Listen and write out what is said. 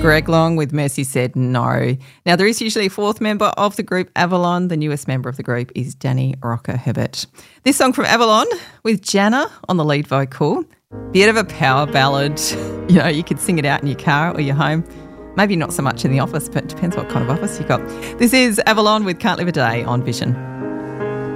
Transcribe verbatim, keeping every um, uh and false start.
Greg Long with Mercy Said No. Now, there is usually a fourth member of the group Avalon. The newest member of the group is Danny Rocker Herbert. This song from Avalon with Jana on the lead vocal. Bit of a power ballad. You know, you could sing it out in your car or your home. Maybe not so much in the office, but it depends what kind of office you got. This is Avalon with Can't Live a Day on Vision.